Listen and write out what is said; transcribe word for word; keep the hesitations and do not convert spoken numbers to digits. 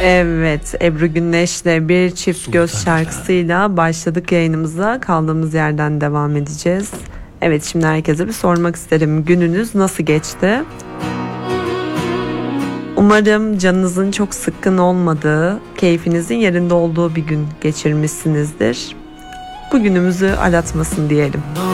Evet, Ebru Gündeş'le Bir Çift Göz şarkısıyla başladık yayınımıza. Kaldığımız yerden devam edeceğiz. Evet, şimdi herkese bir sormak isterim. Gününüz nasıl geçti? Umarım canınızın çok sıkkın olmadığı, keyfinizin yerinde olduğu bir gün geçirmişsinizdir. Bugünümüzü aratmasın diyelim.